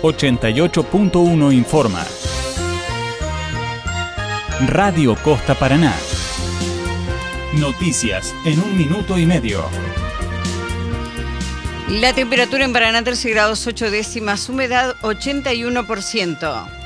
88.1 informa. Radio Costa Paraná. Noticias en 1 minuto y medio. La temperatura en Paraná 13 grados 8 décimas, humedad 81%.